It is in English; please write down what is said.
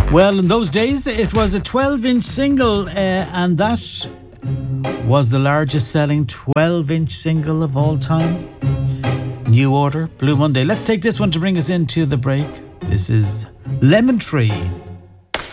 Well, in those days, it was a 12-inch single, and that was the largest selling 12-inch single of all time. New Order, Blue Monday. Let's take this one to bring us into the break. This is Lemon Tree.